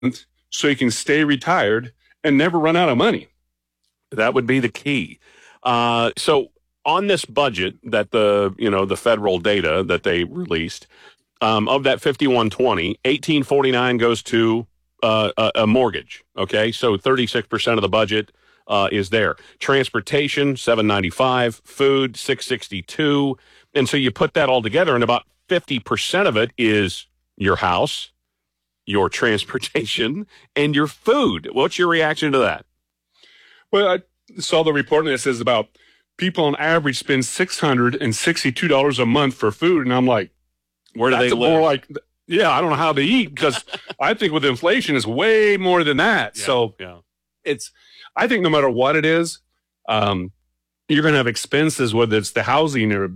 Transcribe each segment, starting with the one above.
so you can stay retired and never run out of money. That would be the key. So on this budget that the federal data that they released, of that 5120, 1849 goes to a mortgage. Okay, so 36% of the budget is there. Transportation 795, food 662, and so you put that all together, and about 50% of it is your house, your transportation, and your food. What's your reaction to that? Well, I saw the report and it says about people on average spend $662 a month for food, and I'm like, where do they live? More like, yeah, I don't know how to eat, because I think with inflation it's way more than that. Yeah, so yeah. I think no matter what it is, you're going to have expenses, whether it's the housing or,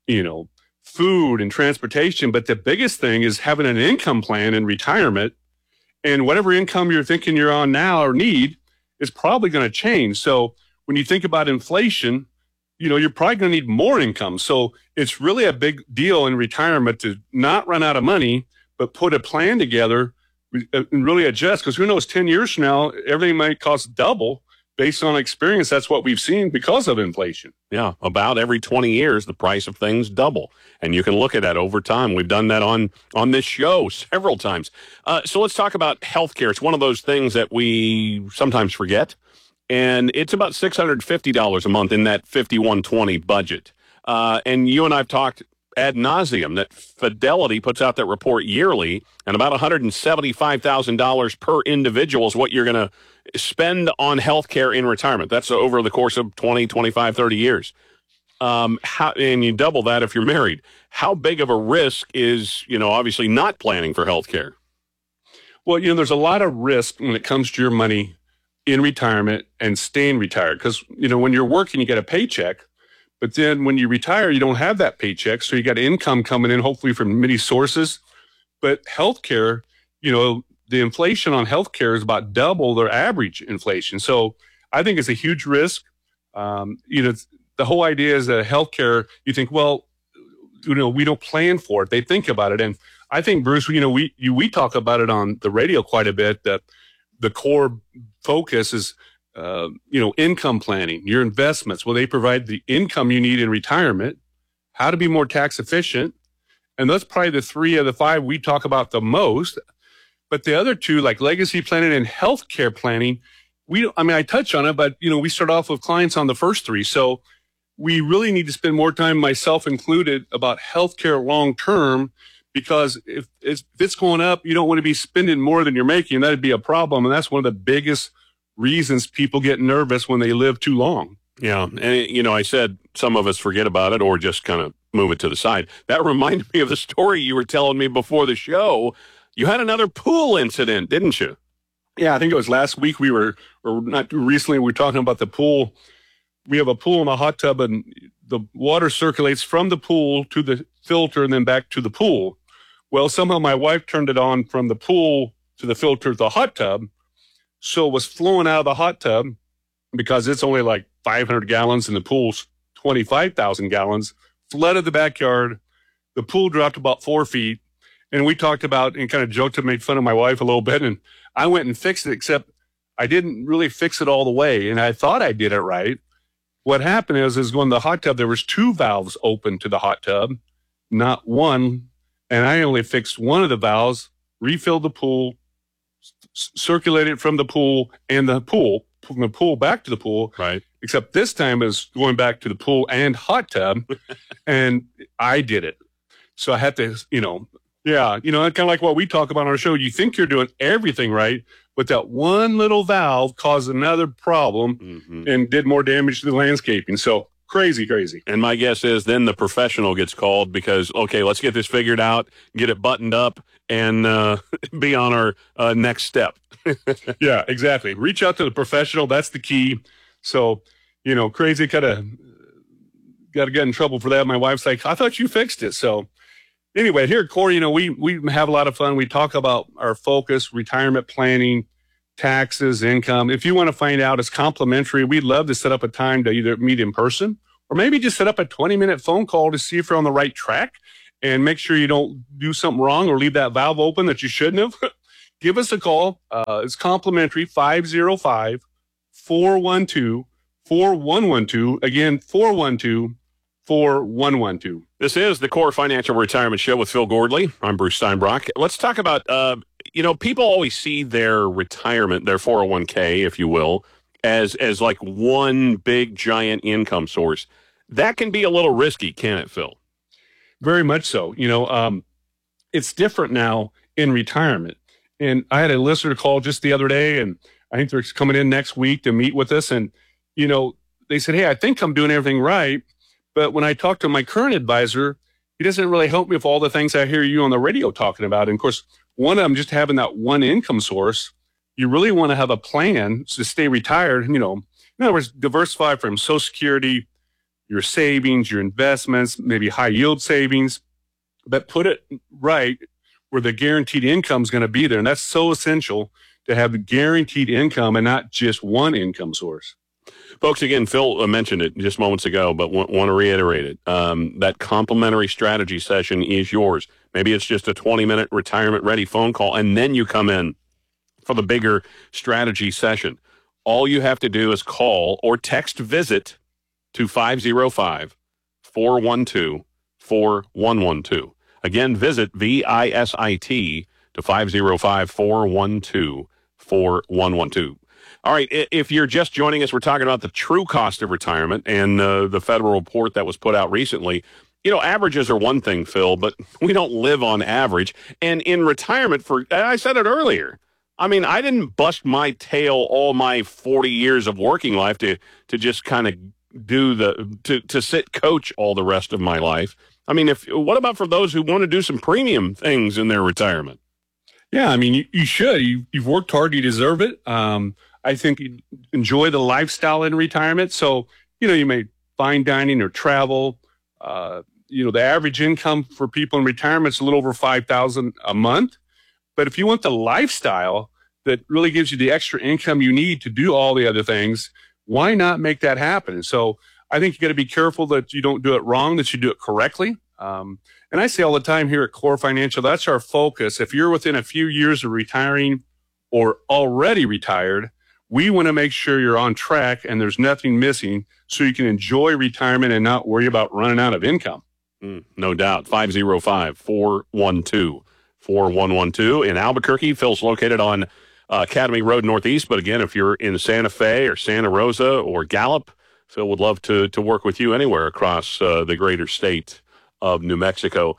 food and transportation. But the biggest thing is having an income plan in retirement, and whatever income you're thinking you're on now or need is probably going to change. So when you think about inflation, you're probably going to need more income. So it's really a big deal in retirement to not run out of money, but put a plan together and really adjust. Because who knows, 10 years from now, everything might cost double. Based on experience, that's what we've seen because of inflation. Yeah, about every 20 years, the price of things double. And you can look at that over time. We've done that on this show several times. So let's talk about healthcare. It's one of those things that we sometimes forget. And it's about $650 a month in that 5120 budget. And you and I have talked ad nauseum that Fidelity puts out that report yearly, and about $175,000 per individual is what you're going to spend on healthcare in retirement. That's over the course of 20, 25, 30 years. And you double that if you're married. How big of a risk is, obviously not planning for healthcare? Well, there's a lot of risk when it comes to your money in retirement and staying retired. Because, when you're working, you get a paycheck. But then when you retire, you don't have that paycheck. So you got income coming in, hopefully from many sources. But healthcare, the inflation on healthcare is about double their average inflation. So I think it's a huge risk. The whole idea is that healthcare, you think, well, we don't plan for it. They think about it. And I think, Bruce, we talk about it on the radio quite a bit, that the core focus is income planning, your investments. Well, they provide the income you need in retirement, how to be more tax efficient. And that's probably the 3 of the 5 we talk about the most. But the other 2, like legacy planning and healthcare planning, I touch on it, but, we start off with clients on the first 3. So we really need to spend more time, myself included, about healthcare long-term, because if it's going up, you don't want to be spending more than you're making. That'd be a problem. And that's one of the biggest reasons people get nervous when they live too long. Yeah. And, I said some of us forget about it or just kind of move it to the side. That reminded me of the story you were telling me before the show. You had another pool incident, didn't you? Yeah, I think it was last week we were talking about the pool. We have a pool and a hot tub, and the water circulates from the pool to the filter and then back to the pool. Well, somehow my wife turned it on from the pool to the filter to the hot tub. So it was flowing out of the hot tub, because it's only like 500 gallons and the pool's 25,000 gallons, flooded the backyard. The pool dropped about 4 feet. And we talked about and kind of joked and made fun of my wife a little bit. And I went and fixed it, except I didn't really fix it all the way. And I thought I did it right. What happened is going to the hot tub, there was 2 valves open to the hot tub, not one. And I only fixed one of the valves, refilled the pool, circulated from the pool and the pool, from the pool back to the pool. Right. Except this time is going back to the pool and hot tub. And I did it. So I had to, kind of like what we talk about on our show. You think you're doing everything right, but that one little valve caused another problem and did more damage to the landscaping. So crazy. And my guess is then the professional gets called because, okay, let's get this figured out, get it buttoned up, and be on our next step. Yeah, exactly. Reach out to the professional. That's the key. So, crazy kind of got to get in trouble for that. My wife's like, I thought you fixed it. So anyway, here at Core, we have a lot of fun. We talk about our focus, retirement planning, taxes, income. If you want to find out, it's complimentary. We'd love to set up a time to either meet in person or maybe just set up a 20-minute phone call to see if you're on the right track and make sure you don't do something wrong or leave that valve open that you shouldn't have. give us a call. It's complimentary, 505-412-4112. Again, 412-4112. This is the Core Financial Retirement Show with Phil Gordley. I'm Bruce Steinbrock. Let's talk about, people always see their retirement, their 401k, if you will, as like one big giant income source. That can be a little risky, can it, Phil? Very much so. It's different now in retirement. And I had a listener call just the other day, and I think they're coming in next week to meet with us. And, they said, hey, I think I'm doing everything right. But when I talk to my current advisor, he doesn't really help me with all the things I hear you on the radio talking about. And of course, one of them, just having that one income source, you really want to have a plan to stay retired. In other words, diversify from Social Security, your savings, your investments, maybe high yield savings, but put it right where the guaranteed income is going to be there. And that's so essential to have the guaranteed income and not just one income source. Folks, again, Phil mentioned it just moments ago, but want to reiterate it. That complimentary strategy session is yours. Maybe it's just a 20-minute retirement-ready phone call, and then you come in for the bigger strategy session. All you have to do is call or text VISIT to 505-412-4112. Again, visit VISIT to 505-412-4112. All right, if you're just joining us, we're talking about the true cost of retirement and the federal report that was put out recently. Averages are one thing, Phil, but we don't live on average. And in retirement, I said it earlier, I didn't bust my tail all my 40 years of working life to just kind of to sit coach all the rest of my life. What about for those who want to do some premium things in their retirement? Yeah, you should. You've worked hard. You deserve it. I think you enjoy the lifestyle in retirement. So, you may fine dining or travel. The average income for people in retirement is a little over $5,000 a month. But if you want the lifestyle that really gives you the extra income you need to do all the other things, why not make that happen? So I think you got to be careful that you don't do it wrong, that you do it correctly. And I say all the time here at Core Financial, that's our focus. If you're within a few years of retiring or already retired, we want to make sure you're on track and there's nothing missing so you can enjoy retirement and not worry about running out of income. No doubt. 505-412-4112 in Albuquerque. Phil's located on Academy Road Northeast. But again, if you're in Santa Fe or Santa Rosa or Gallup, Phil would love to work with you anywhere across the greater state of New Mexico.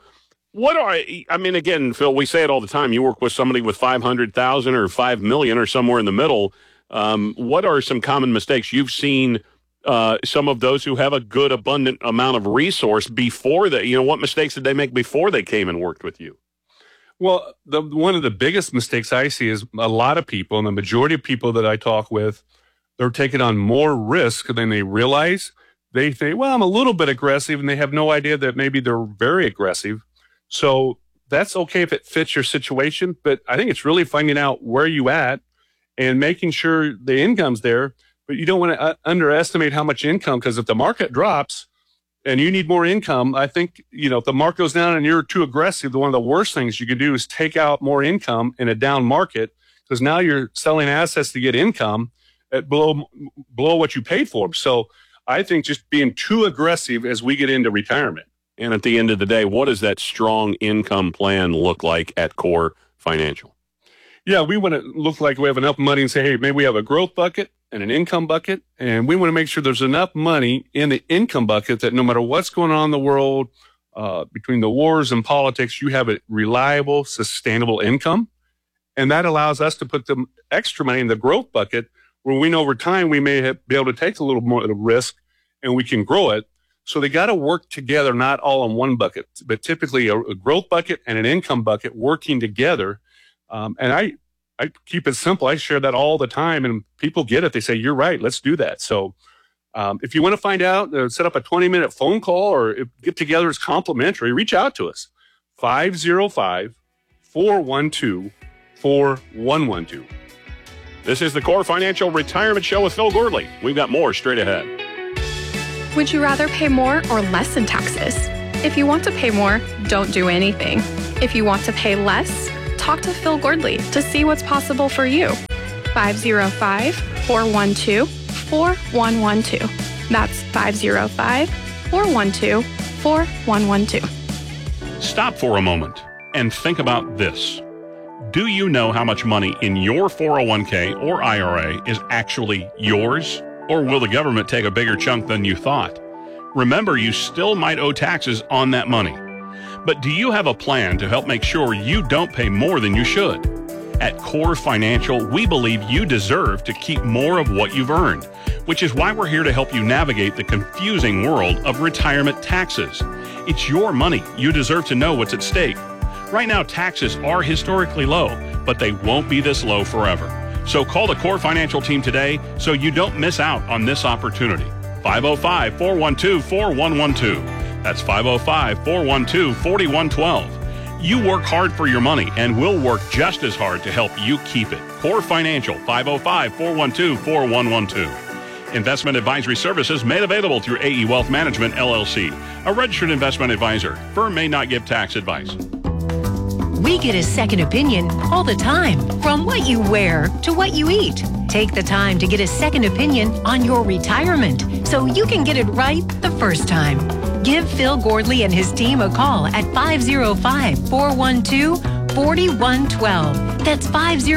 Again, Phil, we say it all the time. You work with somebody with 500,000 or 5 million or somewhere in the middle. What are some common mistakes you've seen? Some of those who have a good, abundant amount of resource before what mistakes did they make before they came and worked with you? Well, one of the biggest mistakes I see is a lot of people, and the majority of people that I talk with, they're taking on more risk than they realize. They think, well, I'm a little bit aggressive, and they have no idea that maybe they're very aggressive. So that's okay if it fits your situation, but I think it's really finding out where you at and making sure the income's there. But you don't want to underestimate how much income, because if the market drops and you need more income, I think, if the market goes down and you're too aggressive, one of the worst things you could do is take out more income in a down market, because now you're selling assets to get income at below what you paid for them. So I think just being too aggressive as we get into retirement. And at the end of the day, what does that strong income plan look like at Core Financial? Yeah, we want to look like we have enough money and say, hey, maybe we have a growth bucket and an income bucket. And we want to make sure there's enough money in the income bucket that no matter what's going on in the world, between the wars and politics, you have a reliable, sustainable income. And that allows us to put the extra money in the growth bucket, where we know over time we may be able to take a little more of the risk and we can grow it. So they got to work together, not all in one bucket, but typically a growth bucket and an income bucket working together. And I keep it simple. I share that all the time, and people get it. They say, you're right, let's do that. So if you want to find out, set up a 20-minute phone call or get together. It's complimentary. Reach out to us, 505-412-4112. This is the Core Financial Retirement Show with Phil Gordley. We've got more straight ahead. Would you rather pay more or less in taxes? If you want to pay more, don't do anything. If you want to pay less, talk to Phil Gordley to see what's possible for you. 505-412-4112. That's 505-412-4112. Stop for a moment and think about this. Do you know how much money in your 401k or IRA is actually yours? Or will the government take a bigger chunk than you thought? Remember, you still might owe taxes on that money. But do you have a plan to help make sure you don't pay more than you should? At Core Financial, we believe you deserve to keep more of what you've earned, which is why we're here to help you navigate the confusing world of retirement taxes. It's your money. You deserve to know what's at stake. Right now, taxes are historically low, but they won't be this low forever. So call the Core Financial team today so you don't miss out on this opportunity. 505-412-4112. That's 505-412-4112. You work hard for your money, and we'll work just as hard to help you keep it. Core Financial, 505-412-4112. Investment advisory services made available through AE Wealth Management, LLC, a registered investment advisor. Firm may not give tax advice. We get a second opinion all the time, from what you wear to what you eat. Take the time to get a second opinion on your retirement so you can get it right the first time. Give Phil Gordley and his team a call at 505-412-4112. That's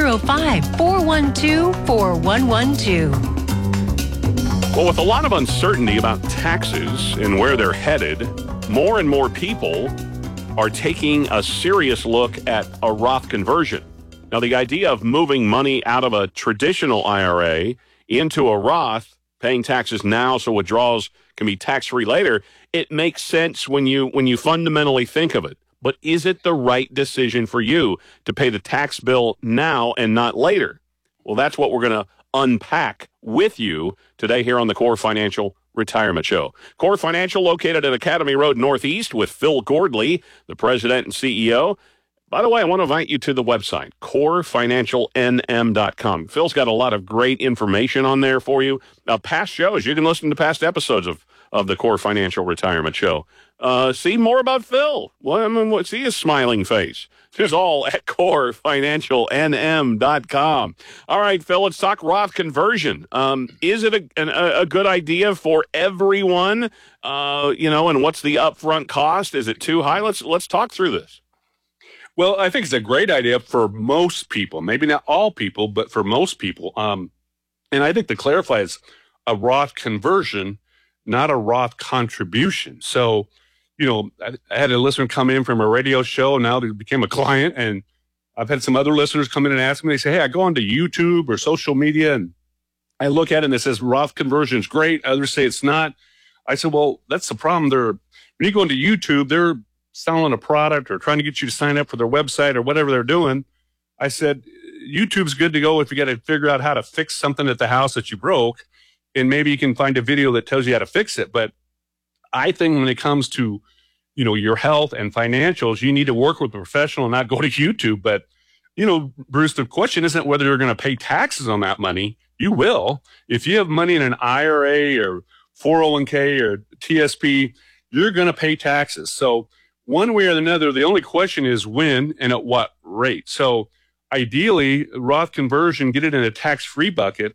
505-412-4112. Well, with a lot of uncertainty about taxes and where they're headed, more and more people are taking a serious look at a Roth conversion. Now, the idea of moving money out of a traditional IRA into a Roth, paying taxes now so withdrawals can be tax-free later, it makes sense when you fundamentally think of it. But is it the right decision for you to pay the tax bill now and not later? Well, that's what we're going to unpack with you today here on the Core Financial Retirement Show. Core Financial, located at Academy Road Northeast, with Phil Gordley, the president and CEO. By the way, I want to invite you to the website, corefinancialnm.com. Phil's got a lot of great information on there for you. Past shows, you can listen to past episodes of the Core Financial Retirement Show. See more about Phil. See his smiling face. It's all at corefinancialnm.com. All right, Phil, let's talk Roth conversion. Is it a good idea for everyone? And what's the upfront cost? Is it too high? Let's talk through this. Well, I think it's a great idea for most people. Maybe not all people, but for most people. And I think to clarify, it's a Roth conversion, not a Roth contribution. So, I had a listener come in from a radio show. Now they became a client. And I've had some other listeners come in and ask me, they say, hey, I go onto YouTube or social media and I look at it and it says Roth conversion is great. Others say it's not. I said, well, that's the problem. When you go into YouTube, they're selling a product or trying to get you to sign up for their website or whatever they're doing. I said, YouTube's good to go if you got to figure out how to fix something at the house that you broke. And maybe you can find a video that tells you how to fix it. But I think when it comes to, your health and financials, you need to work with a professional and not go to YouTube. But, Bruce, the question isn't whether you're going to pay taxes on that money. You will. If you have money in an IRA or 401k or TSP, you're going to pay taxes. So one way or another, the only question is when and at what rate. So ideally, Roth conversion, get it in a tax-free bucket.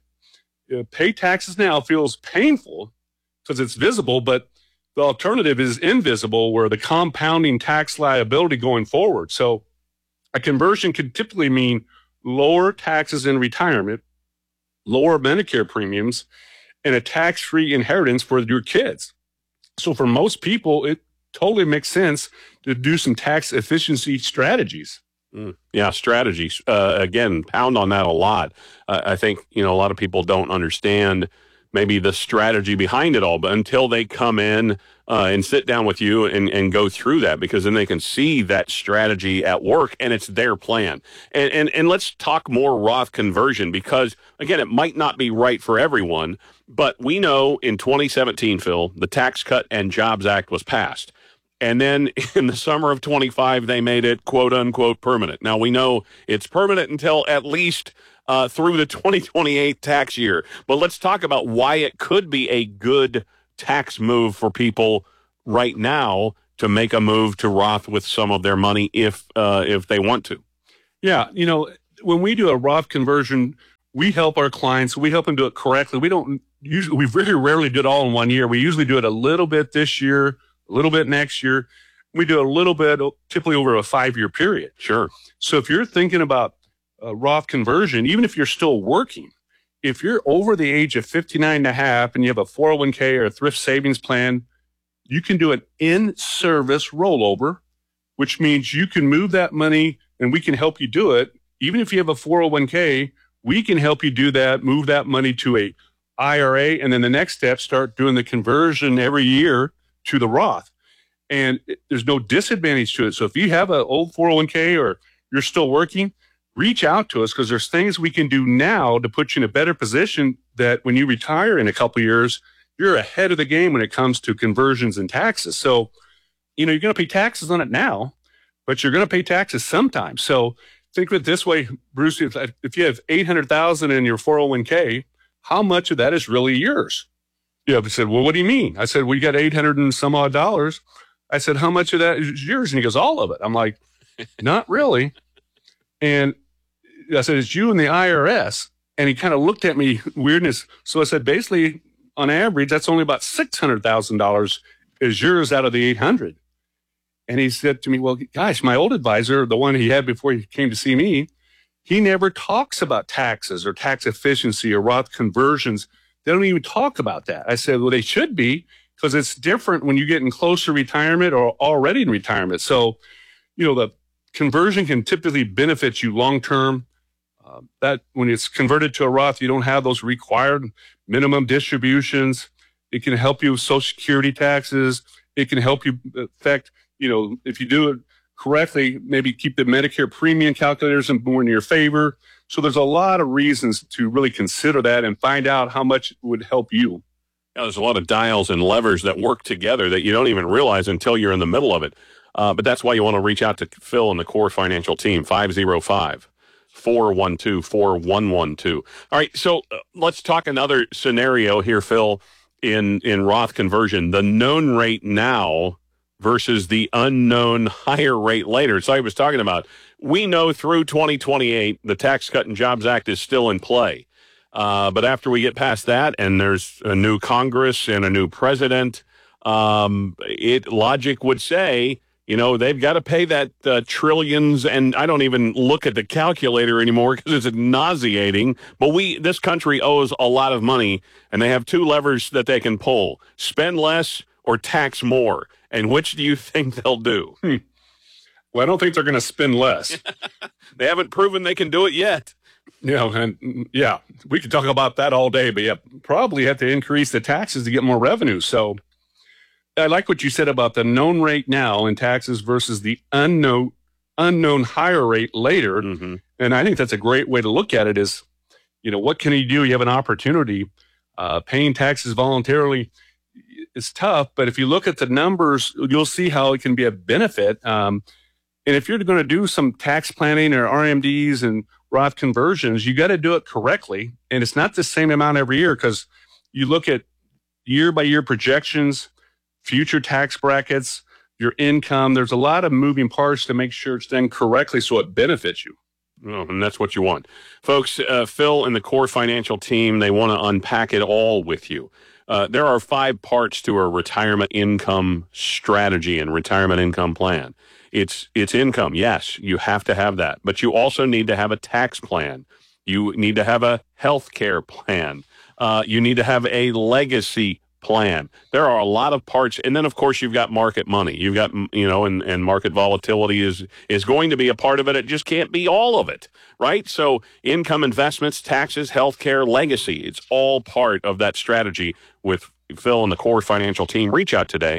Pay taxes now feels painful because it's visible, but the alternative is invisible, where the compounding tax liability going forward. So a conversion could typically mean lower taxes in retirement, lower Medicare premiums, and a tax-free inheritance for your kids. So for most people, it totally makes sense to do some tax efficiency strategies. Yeah, strategies. Again, pound on that a lot. I think, a lot of people don't understand maybe the strategy behind it all, but until they come in and sit down with you and go through that, because then they can see that strategy at work and it's their plan. And let's talk more Roth conversion, because, again, it might not be right for everyone, but we know in 2017, Phil, the Tax Cut and Jobs Act was passed. And then in the summer of 25, they made it, quote unquote, permanent. Now, we know it's permanent until at least through the 2028 tax year. But let's talk about why it could be a good tax move for people right now to make a move to Roth with some of their money if they want to. Yeah. When we do a Roth conversion, we help our clients. We help them do it correctly. We very rarely do it all in one year. We usually do it a little bit this year, a little bit next year. We do a little bit typically over a 5-year period. Sure. So if you're thinking about a Roth conversion, even if you're still working, if you're over the age of 59 and a half and you have a 401k or a thrift savings plan, you can do an in-service rollover, which means you can move that money and we can help you do it. Even if you have a 401k, we can help you do that, move that money to a IRA. And then the next step, start doing the conversion every year to the Roth. And there's no disadvantage to it. So if you have an old 401k or you're still working, reach out to us because there's things we can do now to put you in a better position that when you retire in a couple of years, you're ahead of the game when it comes to conversions and taxes. So, you're going to pay taxes on it now, but you're going to pay taxes sometime. So think of it this way, Bruce, if you have $800,000 in your 401k, how much of that is really yours? I said, well, what do you mean? I said, well, you got 800 and some odd dollars. I said, how much of that is yours? And he goes, all of it. I'm like, not really. And I said, it's you and the IRS. And he kind of looked at me weirdness. So I said, basically, on average, that's only about $600,000 is yours out of the 800. And he said to me, well, gosh, my old advisor, the one he had before he came to see me, he never talks about taxes or tax efficiency or Roth conversions. They don't even talk about that. I said, well, they should be because it's different when you get in closer retirement or already in retirement. So, the conversion can typically benefit you long-term. That when it's converted to a Roth, you don't have those required minimum distributions. It can help you with Social Security taxes. It can help you affect, if you do it correctly, maybe keep the Medicare premium calculators more in your favor. So there's a lot of reasons to really consider that and find out how much it would help you. Yeah, there's a lot of dials and levers that work together that you don't even realize until you're in the middle of it. But that's why you want to reach out to Phil and the Core Financial team, 505-412-4112. All right, so let's talk another scenario here, Phil, in Roth conversion. The known rate now versus the unknown higher rate later. So I was talking about, we know through 2028, the Tax Cut and Jobs Act is still in play. But after we get past that and there's a new Congress and a new president, logic would say, they've got to pay that trillions, and I don't even look at the calculator anymore because it's nauseating. But this country owes a lot of money, and they have two levers that they can pull: spend less or tax more. And which do you think they'll do? Well, I don't think they're going to spend less. They haven't proven they can do it yet. And we could talk about that all day, but probably have to increase the taxes to get more revenue. So I like what you said about the known rate now in taxes versus the unknown higher rate later. Mm-hmm. And I think that's a great way to look at it is, what can you do? You have an opportunity. Paying taxes voluntarily is tough, but if you look at the numbers, you'll see how it can be a benefit. And if you're going to do some tax planning or RMDs and Roth conversions, you got to do it correctly. And it's not the same amount every year because you look at year by year projections, future tax brackets, your income. There's a lot of moving parts to make sure it's done correctly so it benefits you. Oh, and that's what you want. Folks, Phil and the Core Financial team, they want to unpack it all with you. There are 5 parts to a retirement income strategy and retirement income plan. It's income. Yes, you have to have that. But you also need to have a tax plan. You need to have a health care plan. You need to have a legacy plan. There are a lot of parts. And then, of course, you've got market money. You've got, and market volatility is going to be a part of it. It just can't be all of it, right? So income, investments, taxes, healthcare, legacy, it's all part of that strategy with Phil and the Core Financial team. Reach out today,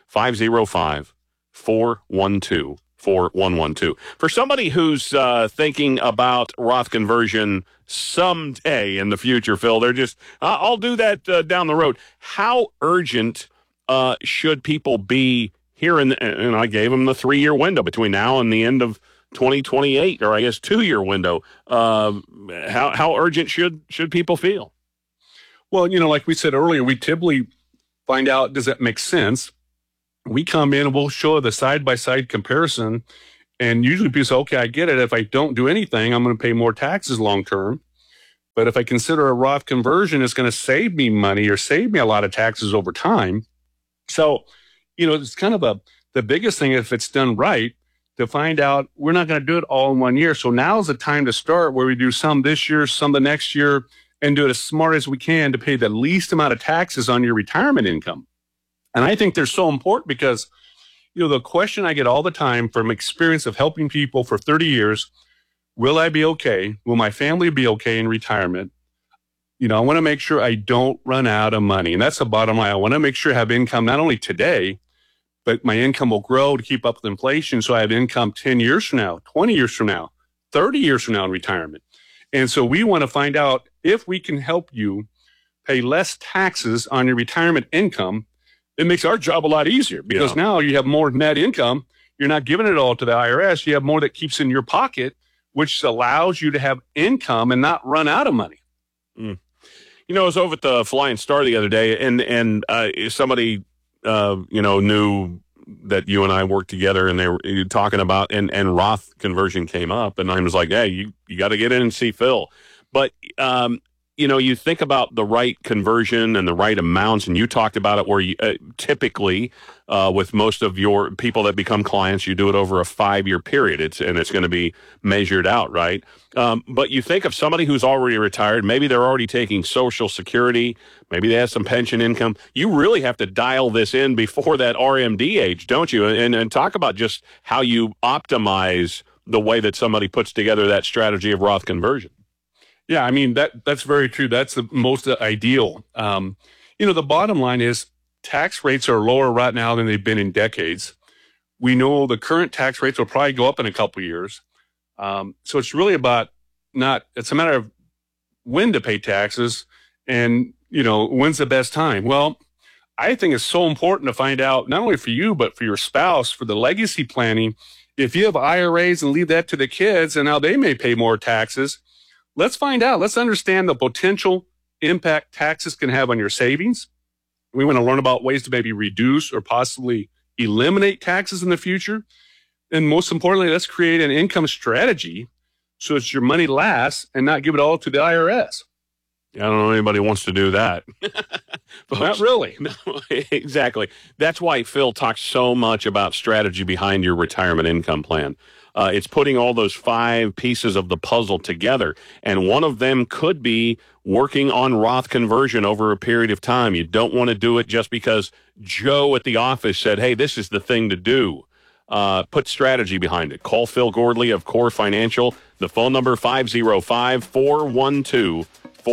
505-412-4112. For somebody who's thinking about Roth conversion someday in the future, Phil, they're just, I'll do that down the road. How urgent should people be here? And I gave them the 3-year window between now and the end of 2028, or I guess 2-year window. How urgent should people feel? Well, like we said earlier, we typically find out, does that make sense? We come in and we'll show the side-by-side comparison, And usually people say, okay, I get it. If I don't do anything, I'm going to pay more taxes long term. But if I consider a Roth conversion, it's going to save me money or save me a lot of taxes over time. So, it's kind of the biggest thing, if it's done right, to find out we're not going to do it all in 1 year. So now's the time to start, where we do some this year, some the next year, and do it as smart as we can to pay the least amount of taxes on your retirement income. And I think they're so important because, the question I get all the time from experience of helping people for 30 years, will I be okay? Will my family be okay in retirement? I want to make sure I don't run out of money. And that's the bottom line. I want to make sure I have income not only today, but my income will grow to keep up with inflation. So I have income 10 years from now, 20 years from now, 30 years from now in retirement. And so we want to find out if we can help you pay less taxes on your retirement income. It makes our job a lot easier because now you have more net income. You're not giving it all to the IRS. You have more that keeps in your pocket, which allows you to have income and not run out of money. I was over at the Flying Star the other day, and somebody, knew that you and I worked together, and they were talking about, and Roth conversion came up, and I was like, hey, you got to get in and see Phil. But, you think about the right conversion and the right amounts, and you talked about it where you typically with most of your people that become clients, you do it over a 5-year period. It's going to be measured out, right? But you think of somebody who's already retired, maybe they're already taking Social Security, maybe they have some pension income. You really have to dial this in before that RMD age, don't you? And talk about just how you optimize the way that somebody puts together that strategy of Roth conversion. Yeah, I mean, that's very true. That's the most ideal. The bottom line is tax rates are lower right now than they've been in decades. We know the current tax rates will probably go up in a couple of years. So it's really it's a matter of when to pay taxes and, when's the best time. Well, I think it's so important to find out, not only for you, but for your spouse, for the legacy planning. If you have IRAs and leave that to the kids and now they may pay more taxes, let's find out. Let's understand the potential impact taxes can have on your savings. We want to learn about ways to maybe reduce or possibly eliminate taxes in the future. And most importantly, let's create an income strategy so that your money lasts and not give it all to the IRS. I don't know anybody wants to do that. Not really. No, exactly. That's why Phil talks so much about strategy behind your retirement income plan. It's putting all those 5 pieces of the puzzle together. And one of them could be working on Roth conversion over a period of time. You don't want to do it just because Joe at the office said, hey, this is the thing to do. Put strategy behind it. Call Phil Gordley of Core Financial. The phone number 505-412-4112.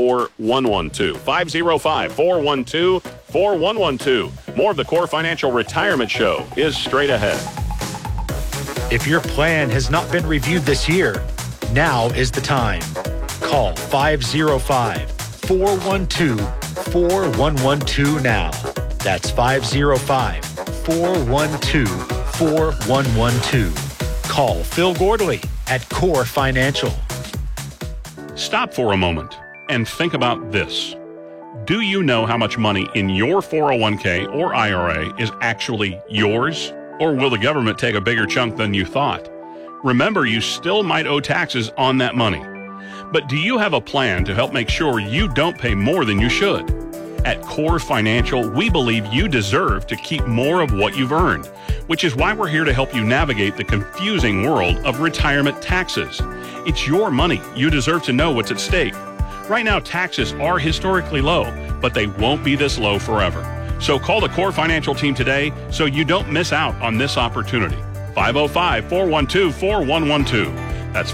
505-412-4112. More of the Core Financial Retirement Show is straight ahead. If your plan has not been reviewed this year, now is the time. Call 505-412-4112 now. That's 505-412-4112. Call Phil Gordley at Core Financial. Stop for a moment and think about this. Do you know how much money in your 401k or IRA is actually yours? Or will the government take a bigger chunk than you thought? Remember, you still might owe taxes on that money. But do you have a plan to help make sure you don't pay more than you should? At Core Financial, we believe you deserve to keep more of what you've earned, which is why we're here to help you navigate the confusing world of retirement taxes. It's your money. You deserve to know what's at stake. Right now, taxes are historically low, but they won't be this low forever. So call the Core Financial team today so you don't miss out on this opportunity. 505-412-4112. That's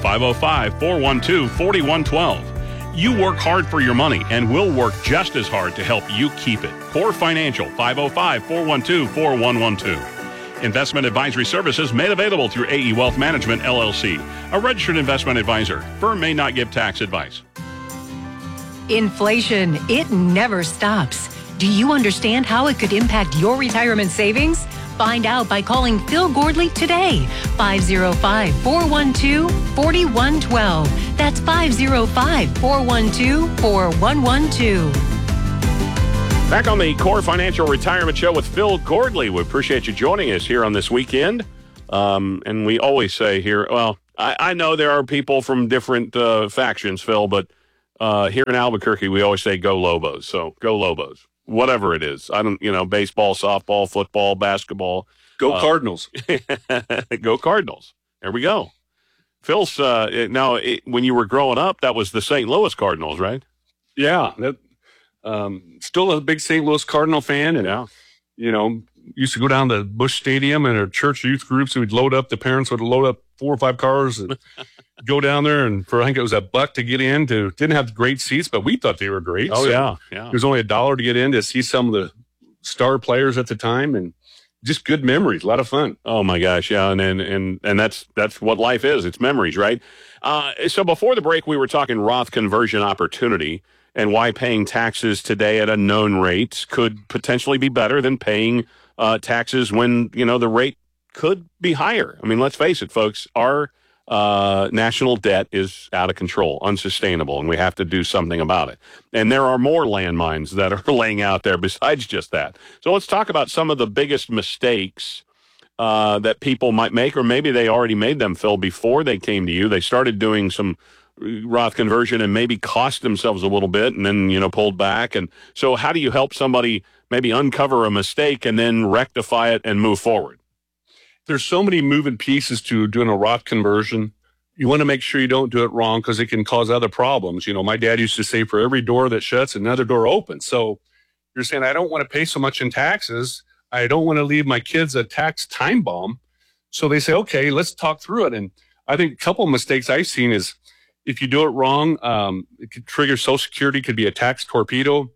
505-412-4112. You work hard for your money, and we'll work just as hard to help you keep it. Core Financial, 505-412-4112. Investment advisory services made available through AE Wealth Management, LLC, a registered investment advisor. Firm may not give tax advice. Inflation, it never stops. Do you understand how it could impact your retirement savings? Find out by calling Phil Gordley today. 505-412-4112. That's 505-412-4112. Back on the Core Financial Retirement Show with Phil Gordley. We appreciate you joining us here on this weekend. And we always say here, well, I know there are people from different factions, Phil, but here in Albuquerque, we always say go Lobos. So go Lobos, whatever it is. I don't, baseball, softball, football, basketball. Go Cardinals. Go Cardinals. There we go. Phil's, when you were growing up, that was the St. Louis Cardinals, right? Yeah. Still a big St. Louis Cardinal fan. And, used to go down to Busch Stadium and our church youth groups. We'd load up, the parents would load up 4 or 5 cars and go down there. And I think it was $1 to get in. Didn't have great seats, but we thought they were great. Oh, so yeah. It was only $1 to get in to see some of the star players at the time. And just good memories, a lot of fun. Oh my gosh, yeah, and that's what life is. It's memories, right? So before the break, we were talking Roth conversion opportunity and why paying taxes today at a known rate could potentially be better than paying taxes when the rate could be higher. I mean, let's face it, folks. Our national debt is out of control, unsustainable, and we have to do something about it. And there are more landmines that are laying out there besides just that. So let's talk about some of the biggest mistakes that people might make, or maybe they already made them, Phil, before they came to you. They started doing some Roth conversion and maybe cost themselves a little bit and then, pulled back. And so how do you help somebody maybe uncover a mistake and then rectify it and move forward? There's so many moving pieces to doing a Roth conversion. You want to make sure you don't do it wrong because it can cause other problems. My dad used to say for every door that shuts, another door opens. So you're saying, I don't want to pay so much in taxes. I don't want to leave my kids a tax time bomb. So they say, okay, let's talk through it. And I think a couple of mistakes I've seen is if you do it wrong, it could trigger Social Security, could be a tax torpedo.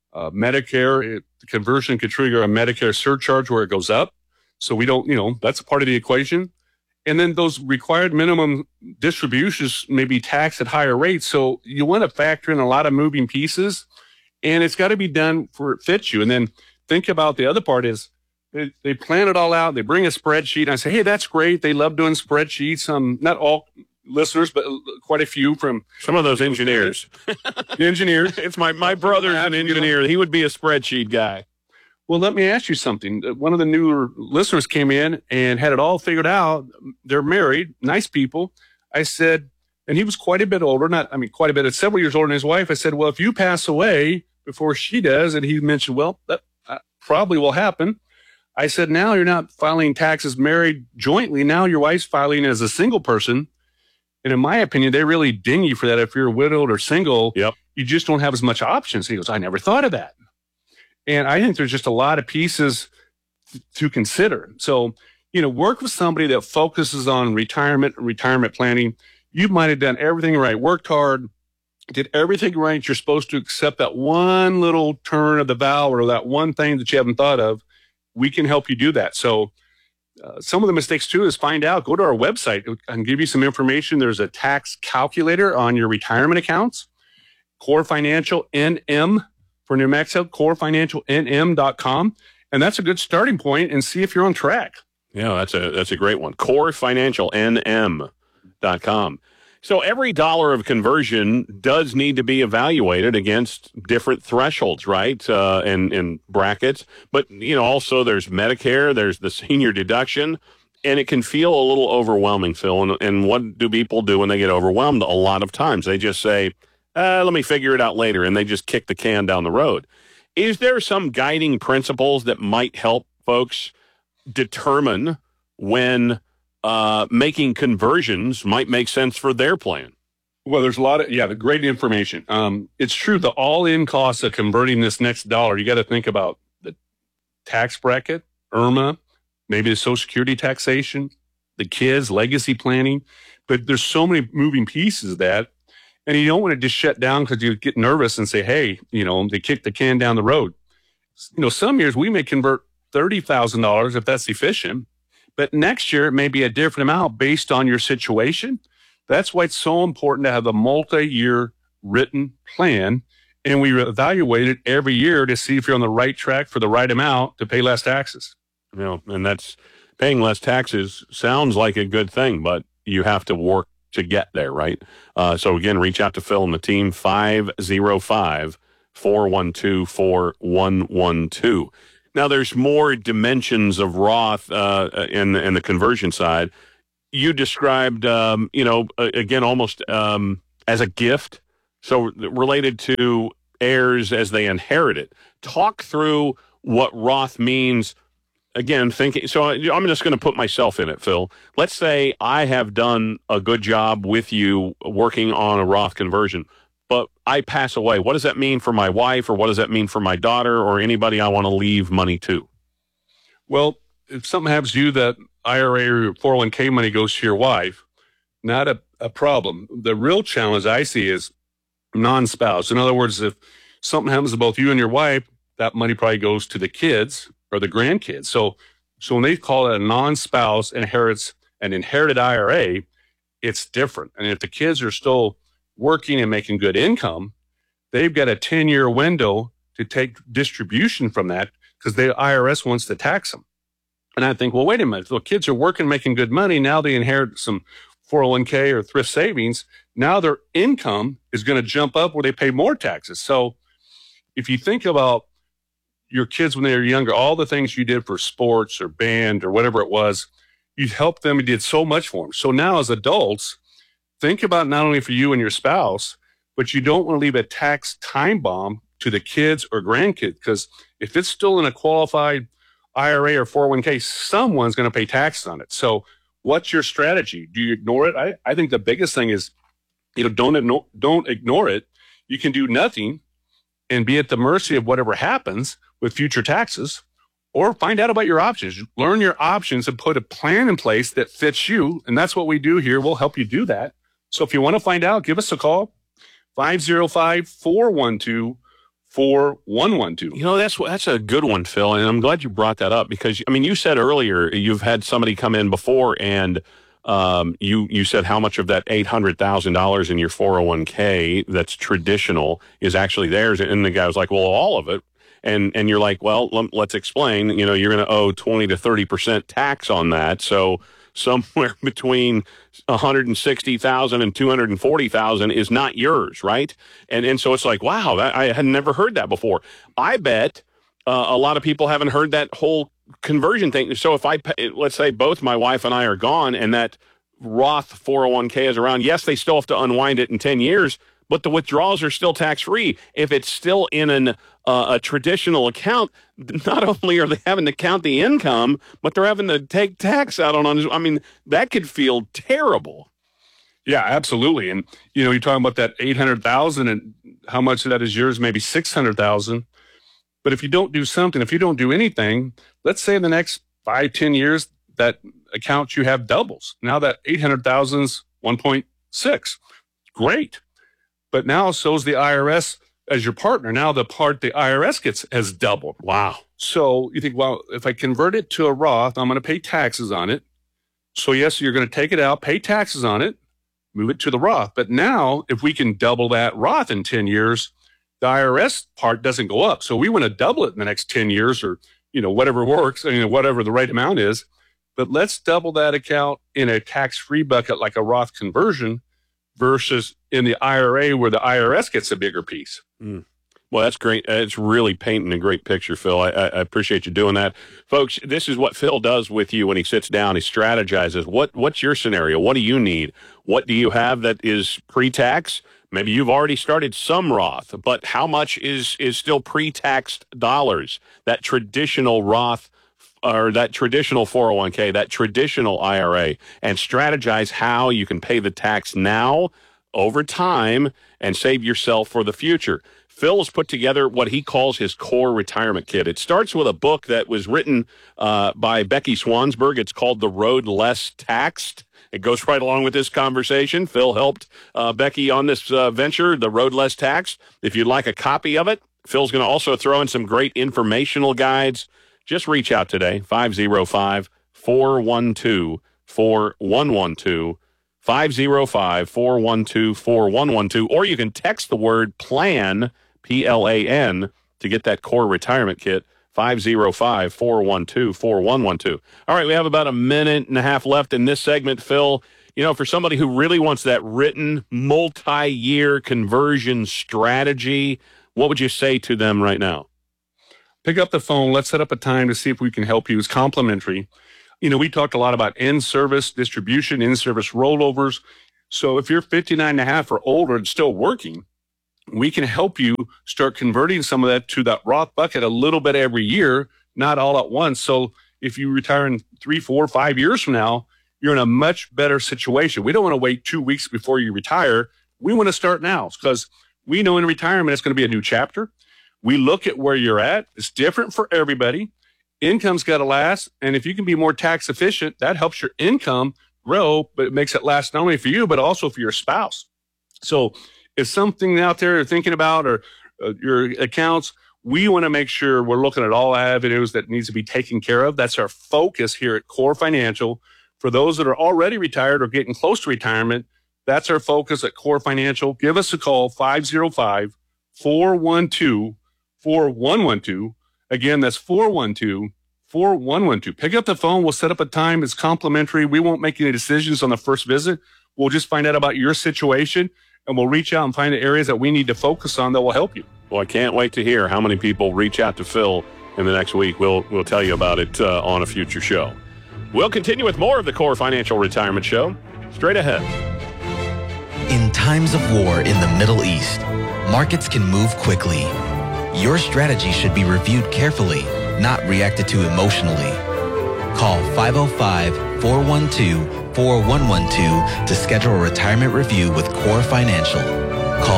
Medicare, the conversion could trigger a Medicare surcharge where it goes up. So we don't, that's a part of the equation. And then those required minimum distributions may be taxed at higher rates. So you want to factor in a lot of moving pieces, and it's got to be done for it fits you. And then think about the other part is they plan it all out. They bring a spreadsheet. And I say, hey, that's great. They love doing spreadsheets. Not all listeners, but quite a few from some of those engineers. The engineers. It's my brother's an engineer. He would be a spreadsheet guy. Well, let me ask you something. One of the newer listeners came in and had it all figured out. They're married, nice people. I said, and he was quite a bit older, quite a bit, several years older than his wife. I said, well, if you pass away before she does, and he mentioned, well, that probably will happen. I said, now you're not filing taxes married jointly. Now your wife's filing as a single person. And in my opinion, they really ding you for that. If you're widowed or single, Yep. You just don't have as much options. He goes, I never thought of that. And I think there's just a lot of pieces to consider. So, work with somebody that focuses on retirement planning. You might have done everything right, worked hard, did everything right. You're supposed to accept that one little turn of the valve or that one thing that you haven't thought of. We can help you do that. So some of the mistakes too is find out, go to our website. I can give you some information. There's a tax calculator on your retirement accounts. Core Financial NM for New Mexico, corefinancialnm.com. And that's a good starting point and see if you're on track. Yeah, that's a great one. corefinancialnm.com. So every dollar of conversion does need to be evaluated against different thresholds, right? And brackets. But, also there's Medicare, there's the senior deduction, and it can feel a little overwhelming, Phil. And what do people do when they get overwhelmed? A lot of times they just say, let me figure it out later, and they just kick the can down the road. Is there some guiding principles that might help folks determine when making conversions might make sense for their plan? Well, there's a lot of, the great information. It's true, the all-in cost of converting this next dollar, you got to think about the tax bracket, IRMA, maybe the Social Security taxation, the kids, legacy planning. But there's so many moving pieces of that. And you don't want to just shut down because you get nervous and say, hey, they kicked the can down the road. Some years we may convert $30,000 if that's efficient, but next year it may be a different amount based on your situation. That's why it's so important to have a multi-year written plan. And we evaluate it every year to see if you're on the right track for the right amount to pay less taxes. And that's paying less taxes sounds like a good thing, but you have to work to get there, right? So again, reach out to Phil and the team, 505-412-4112. Now, there's more dimensions of Roth in the conversion side. You described, again, almost as a gift, so related to heirs as they inherit it. Talk through what Roth means. Again, thinking. So I'm just going to put myself in it, Phil. Let's say I have done a good job with you working on a Roth conversion, but I pass away. What does that mean for my wife, or what does that mean for my daughter, or anybody I want to leave money to? Well, if something happens to you, that IRA or 401k money goes to your wife, not a problem. The real challenge I see is non-spouse. In other words, if something happens to both you and your wife, that money probably goes to the kids or the grandkids. So when they call it a non-spouse inherits an inherited IRA, it's different. And if the kids are still working and making good income, they've got a 10-year window to take distribution from that because the IRS wants to tax them. And I think, well, wait a minute. So kids are working, making good money. Now they inherit some 401k or thrift savings. Now their income is going to jump up where they pay more taxes. So if you think about your kids when they were younger, all the things you did for sports or band or whatever it was, you helped them and did so much for them. So now as adults, think about not only for you and your spouse, but you don't want to leave a tax time bomb to the kids or grandkids, because if it's still in a qualified IRA or 401k, someone's going to pay taxes on it. So what's your strategy? Do you ignore it? I think the biggest thing is, don't ignore it. You can do nothing and be at the mercy of whatever happens with future taxes, or find out about your options. Learn your options and put a plan in place that fits you. And that's what we do here. We'll help you do that. So if you want to find out, give us a call, 505-412-4112. That's a good one, Phil. And I'm glad you brought that up because, you said earlier you've had somebody come in before and you said how much of that $800,000 in your 401k that's traditional is actually theirs. And the guy was like, well, all of it. And you're like, well, let's explain. You're going to owe 20 to 30% tax on that. So somewhere between 160,000 and 240,000 is not yours, right? And so it's like, wow, I had never heard that before. I bet a lot of people haven't heard that whole conversion thing. So if let's say both my wife and I are gone and that Roth 401k is around, yes, they still have to unwind it in 10 years, but the withdrawals are still tax-free. If it's still in a traditional account, not only are they having to count the income, but they're having to take tax out on. That could feel terrible. Yeah, absolutely. And, you're talking about that 800,000 and how much of that is yours, maybe 600,000. But if you don't do something, if you don't do anything, let's say in the next 5-10 years, that account you have doubles. Now that 800,000's 1.6. Great. But now so's the IRS as your partner. Now the part the IRS gets has doubled. Wow. So you think, well, if I convert it to a Roth, I'm going to pay taxes on it. So yes, you're going to take it out, pay taxes on it, move it to the Roth. But now if we can double that Roth in 10 years, the IRS part doesn't go up. So we want to double it in the next 10 years or, whatever works, whatever the right amount is. But let's double that account in a tax-free bucket like a Roth conversion versus in the IRA where the IRS gets a bigger piece. Mm. Well, that's great. It's really painting a great picture, Phil. I appreciate you doing that. Folks, this is what Phil does with you when he sits down. He strategizes. What's your scenario? What do you need? What do you have that is pre-tax? Maybe you've already started some Roth, but how much is still pre-taxed dollars? That traditional Roth or that traditional 401k, that traditional IRA, and strategize how you can pay the tax now over time and save yourself for the future. Phil has put together what he calls his core retirement kit. It starts with a book that was written by Becky Swansburg. It's called The Road Less Taxed. It goes right along with this conversation. Phil helped Becky on this venture, The Road Less Taxed. If you'd like a copy of it, Phil's going to also throw in some great informational guides. Just reach out today, 505-412-4112, 505-412-4112, or you can text the word PLAN, P-L-A-N, to get that core retirement kit, 505-412-4112. All right, we have about a minute and a half left in this segment, Phil. For somebody who really wants that written multi-year conversion strategy, what would you say to them right now? pick up the phone. Let's set up a time to see if we can help you. It's complimentary. We talked a lot about in-service distribution, in-service rollovers. So if you're 59 and a half or older and still working, we can help you start converting some of that to that Roth bucket a little bit every year, not all at once. So if you retire in 3, 4, 5 years from now, you're in a much better situation. We don't want to wait 2 weeks before you retire. We want to start now because we know in retirement it's going to be a new chapter. We look at where you're at. It's different for everybody. Income's got to last. And if you can be more tax efficient, that helps your income grow, but it makes it last not only for you, but also for your spouse. So if something out there you're thinking about or your accounts, we want to make sure we're looking at all avenues that needs to be taken care of. That's our focus here at Core Financial. For those that are already retired or getting close to retirement, that's our focus at Core Financial. Give us a call, 505-412-4112. Again, that's 412-4112. Pick up the phone. We'll set up a time. It's complimentary. We won't make any decisions on the first visit. We'll just find out about your situation, and we'll reach out and find the areas that we need to focus on that will help you. Well, I can't wait to hear how many people reach out to Phil in the next week. We'll tell you about it on a future show. We'll continue with more of the Core Financial Retirement Show straight ahead. In times of war in the Middle East, markets can move quickly. Your strategy should be reviewed carefully, not reacted to emotionally. Call 505-412-4112 to schedule a retirement review with Core Financial. Call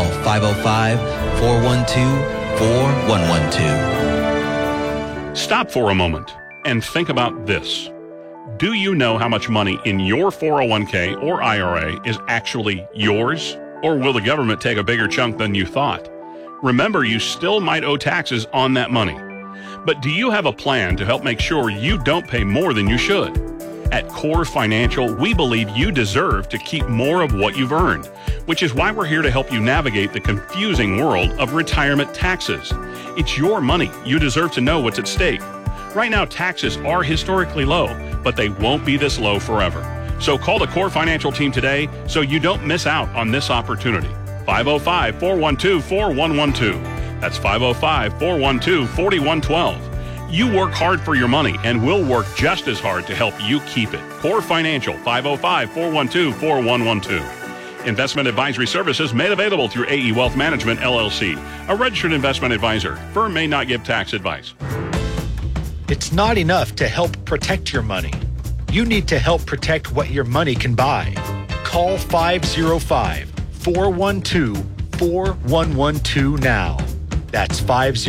505-412-4112. Stop for a moment and think about this. Do you know how much money in your 401k or IRA is actually yours? Or will the government take a bigger chunk than you thought? Remember, you still might owe taxes on that money. But do you have a plan to help make sure you don't pay more than you should? At Core Financial, we believe you deserve to keep more of what you've earned, which is why we're here to help you navigate the confusing world of retirement taxes. It's your money. You deserve to know what's at stake. Right now, taxes are historically low, but they won't be this low forever. So call the Core Financial team today so you don't miss out on this opportunity. 505-412-4112. That's 505-412-4112. You work hard for your money, and we'll work just as hard to help you keep it. Core Financial, 505-412-4112. Investment advisory services made available through AE Wealth Management, LLC, a registered investment advisor. Firm may not give tax advice. It's not enough to help protect your money. You need to help protect what your money can buy. Call 505-412-4112 now. That's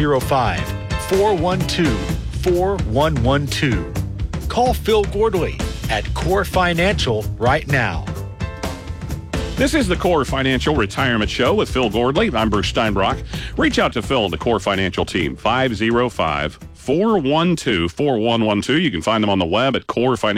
505-412-4112. Call Phil Gordley at Core Financial right now. This is the Core Financial Retirement Show with Phil Gordley. I'm Bruce Steinbrock. Reach out to Phil and the Core Financial team, 505-412-4112. You can find them on the web at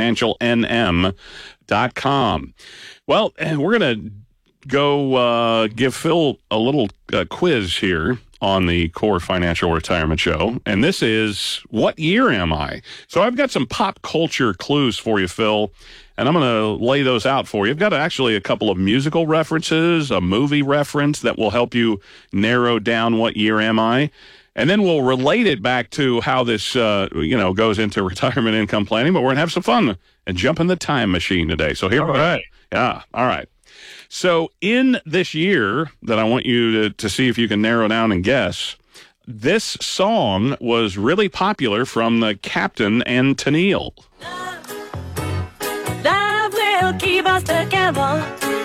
corefinancialnm.com. Well, we're going to go give Phil a little quiz here on the Core Financial Retirement Show. And this is, what year am I? So I've got some pop culture clues for you, Phil, and I'm going to lay those out for you. I've got actually a couple of musical references, a movie reference that will help you narrow down what year am I. And then we'll relate it back to how this, goes into retirement income planning. But we're going to have some fun and jump in the time machine today. So here we go. Yeah, all right. So in this year that I want you to see if you can narrow down and guess, this song was really popular from the Captain and Tennille. Love will keep us together.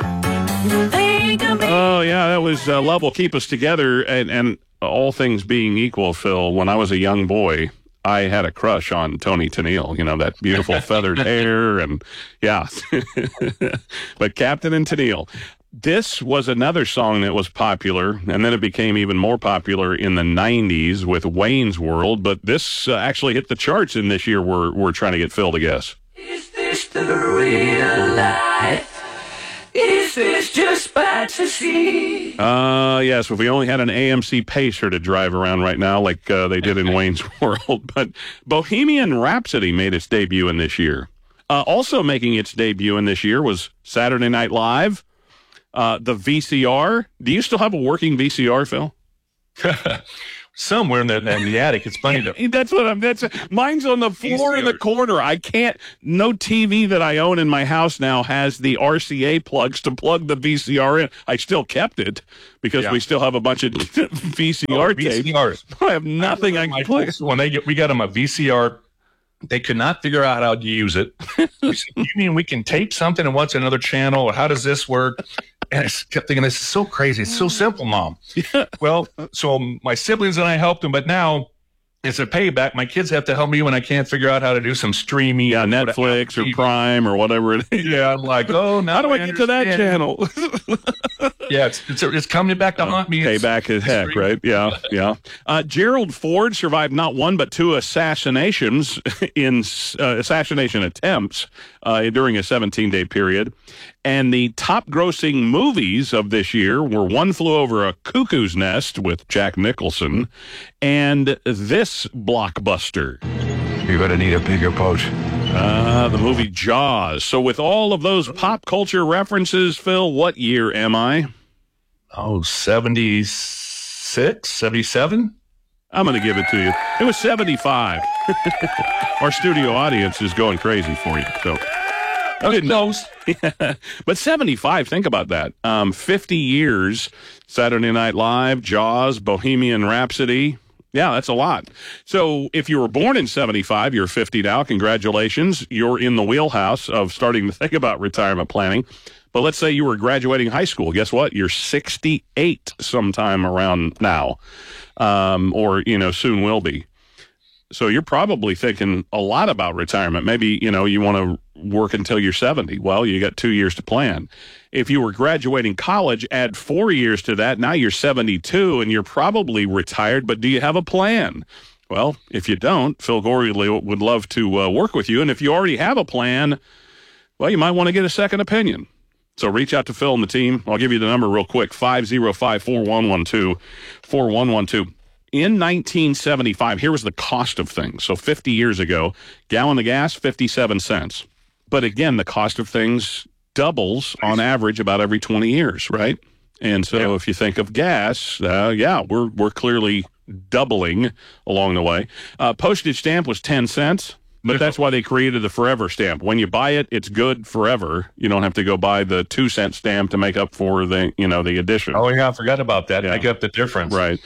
Oh, yeah, that was Love Will Keep Us Together. And all things being equal, Phil, when I was a young boy, I had a crush on Toni Tennille, that beautiful feathered hair, and yeah. But Captain and Tennille. This was another song that was popular, and then it became even more popular in the 90s with Wayne's World, but this actually hit the charts in this year we're trying to get Phil to guess. Is this the real life? Is this just fantasy? Yes, if we only had an AMC Pacer to drive around right now like they did in Wayne's World. But Bohemian Rhapsody made its debut in this year. Also making its debut in this year was Saturday Night Live, the VCR. Do you still have a working VCR, Phil? somewhere in the attic. It's funny Mine's on the floor in the corner. I can't. No TV that I own in my house now has the RCA plugs to plug the VCR in. I still kept it because we still have a bunch of VCR tapes. VCRs. I have nothing I can play. When we got them a VCR, they could not figure out how to use it. We said, you mean we can tape something and what's another channel, or how does this work? And I kept thinking, this is so crazy. It's so simple, Mom. Well, so my siblings and I helped them, but now it's a payback. My kids have to help me when I can't figure out how to do some streaming. Yeah, Netflix or Prime or whatever it is. Yeah, I'm like, oh, now how do I get to that channel? Yeah, it's coming back to haunt me. Payback as heck, right? Yeah. Gerald Ford survived not one but two assassination attempts during a 17-day period. And the top-grossing movies of this year were One Flew Over a Cuckoo's Nest with Jack Nicholson and this blockbuster. You're going to need a bigger boat. The movie Jaws. So with all of those pop culture references, Phil, what year am I? Oh, 76, 77? I'm going to give it to you. It was 75. Our studio audience is going crazy for you. So, but 75, think about that. 50 years, Saturday Night Live, Jaws, Bohemian Rhapsody. Yeah, that's a lot. So if you were born in 75, you're 50 now. Congratulations. You're in the wheelhouse of starting to think about retirement planning. But let's say you were graduating high school. Guess what? You're 68 sometime around now, or, soon will be. So you're probably thinking a lot about retirement. Maybe, you want to work until you're 70. Well, you got 2 years to plan. If you were graduating college, add 4 years to that. Now you're 72 and you're probably retired, but do you have a plan? Well, if you don't, Phil Gorey would love to work with you. And if you already have a plan, well, you might want to get a second opinion. So reach out to Phil and the team. I'll give you the number real quick, 505-4112-4112. In 1975, here was the cost of things. So 50 years ago, gallon of gas, 57 cents. But again, the cost of things doubles on average about every 20 years, right? And so if you think of gas, we're clearly doubling along the way. Postage stamp was 10 cents. But that's why they created the forever stamp. When you buy it, it's good forever. You don't have to go buy the 2-cent stamp to make up for the addition. Oh, yeah, I forgot about that. Yeah. Make up the difference. Right.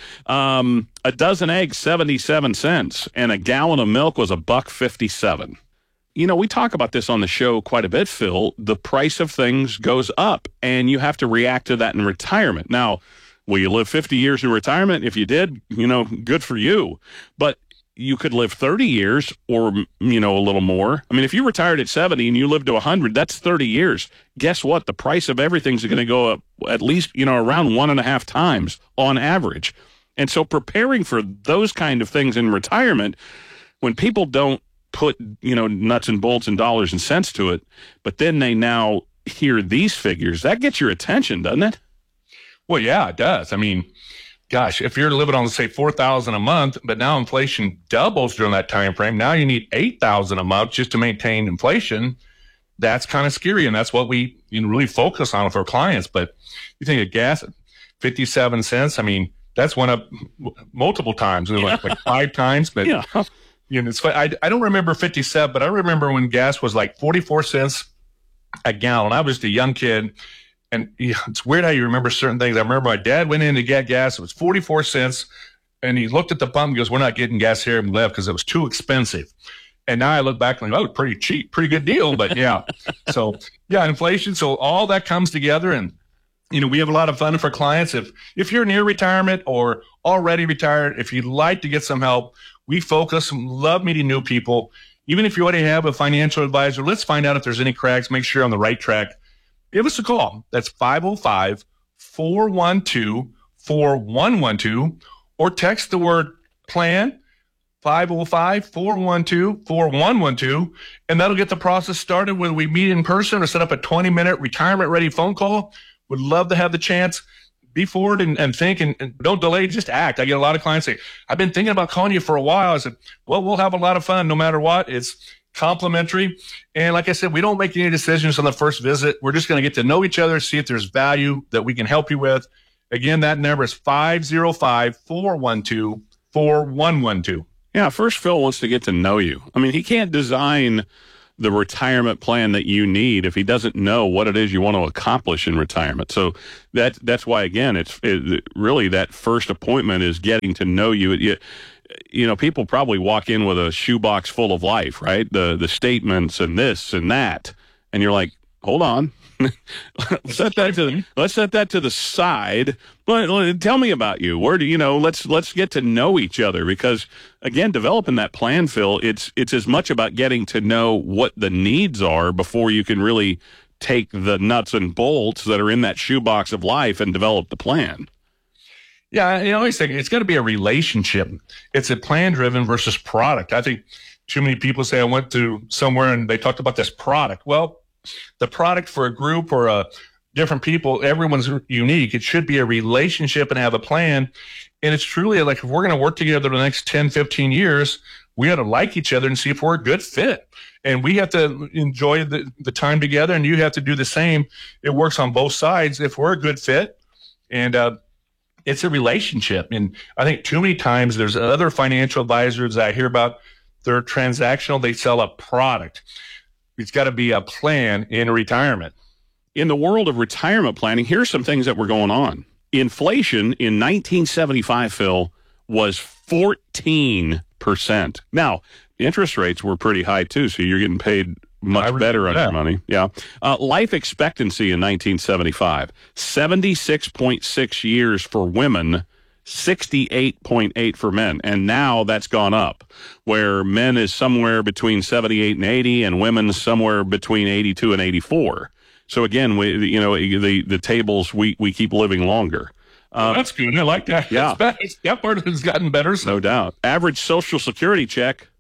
A dozen eggs, 77 cents, and a gallon of milk was $1.57. We talk about this on the show quite a bit, Phil. The price of things goes up, and you have to react to that in retirement. Now, will you live 50 years in retirement? If you did, good for you. But you could live 30 years or, a little more. I mean, if you retired at 70 and you lived to 100, that's 30 years. Guess what? The price of everything's going to go up at least, around 1.5 times on average. And so preparing for those kind of things in retirement, when people don't put, nuts and bolts and dollars and cents to it, but then they now hear these figures, that gets your attention, doesn't it? Well, yeah, it does. I mean, gosh, if you're living on, say, $4,000 a month, but now inflation doubles during that time frame, now you need $8,000 a month just to maintain inflation. That's kind of scary, and that's what we really focus on with our clients. But you think of gas at 57 cents. I mean, that's went up multiple times, like 5 times. But it's I don't remember 57, but I remember when gas was like 44 cents a gallon. I was just a young kid. And it's weird how you remember certain things. I remember my dad went in to get gas. It was 44 cents. And he looked at the pump and goes, we're not getting gas here, and left because it was too expensive. And now I look back and go, pretty cheap, pretty good deal. But so inflation. So all that comes together. And, we have a lot of fun for clients. If you're near retirement or already retired, if you'd like to get some help, we focus and love meeting new people. Even if you already have a financial advisor, let's find out if there's any cracks, make sure you're on the right track. Give us a call. That's 505-412-4112, or text the word plan, 505-412-4112, and that'll get the process started whether we meet in person or set up a 20-minute retirement-ready phone call. Would love to have the chance. Be forward and think and don't delay, just act. I get a lot of clients say, I've been thinking about calling you for a while. I said, well, we'll have a lot of fun no matter what. It's complimentary. And like I said, we don't make any decisions on the first visit. We're just going to get to know each other, see if there's value that we can help you with. Again, that number is 505-412-4112. 4112. Yeah, first Phil wants to get to know you. I mean, he can't design the retirement plan that you need if he doesn't know what it is you want to accomplish in retirement. So that's why, again, it really that first appointment is getting to know you. You know, people probably walk in with a shoebox full of life, right? The statements and this and that, and you're like, hold on. let's set that to the side. But tell me about you. Where do you know? Let's get to know each other, because again, developing that plan, Phil, it's as much about getting to know what the needs are before you can really take the nuts and bolts that are in that shoebox of life and develop the plan. Yeah, I always think it's got to be a relationship. It's a plan driven versus product. I think too many people say I went to somewhere and they talked about this product. Well, the product for a group or different people, everyone's unique. It should be a relationship and have a plan. And it's truly like, if we're going to work together the next 10, 15 years, we got to like each other and see if we're a good fit. And we have to enjoy the time together, and you have to do the same. It works on both sides if we're a good fit. And it's a relationship. And I think too many times there's other financial advisors that I hear about, they're transactional, they sell a product. It's got to be a plan in retirement. In the world of retirement planning, here's some things that were going on. Inflation in 1975, Phil, was 14%. Now, interest rates were pretty high, too, so you're getting paid much better on your money. Yeah. Life expectancy in 1975, 76.6 years for women, 68.8 for men. And now that's gone up, where men is somewhere between 78 and 80 and women somewhere between 82 and 84. So again, the tables, we keep living longer. That's good. I like that. Yeah. That part has gotten better. So. No doubt. Average Social Security check,